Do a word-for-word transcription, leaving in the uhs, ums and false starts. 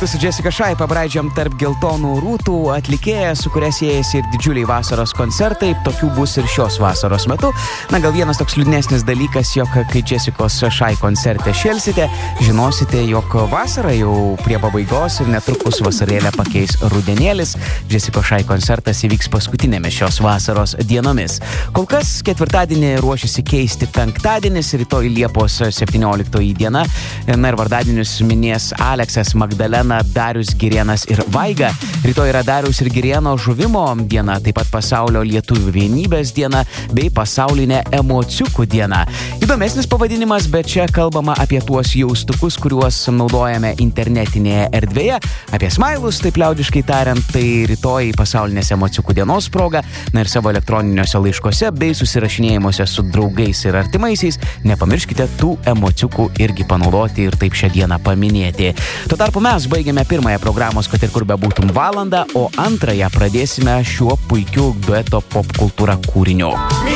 kartu su Jessica Shy pabraidžiam tarp geltonų rūtų atlikėją, su kuria siejasi ir didžiuliai vasaros koncertai. Tokių bus ir šios vasaros metu. Na, gal vienas toks liūdnesnis dalykas, jog kai Jessicos Shy koncerte šėlsite, žinosite, jog vasara jau prie pabaigos ir netrukus vasarėlę pakeis rudenėlis. Jessicos Shy koncertas įvyks paskutinėmis šios vasaros dienomis. Kol kas ketvirtadienį ruošiasi keisti penktadienis, rytoj Liepos septynioliktoji diena. Na ir vardadienius minės Aleksas, Magdalena, Darius Girėnas ir Vaiga. Rytoj yra Dariaus ir Girėno žuvimo diena, taip pat pasaulio lietuvių vienybės diena bei pasaulinė emociukų diena. Įdomesnis pavadinimas, bet čia kalbama apie tuos jaustukus, kuriuos naudojame internetinėje erdvėje, apie smailus, taip liaudiškai tariant. Tai rytoj pasaulinės emociukų dienos proga. Na ir savo elektroniniuose laiškuose bei susirašinėjimuose su draugais ir artimaisiais nepamirškite tų emociukų irgi panaudoti ir taip šią dieną paminėti. Tuo tarpu mes baigėme pirmąją programos Kad ir kur bebūtum valandą, o antrąją pradėsime šiuo puikiu dueto popkultūra kūriniu.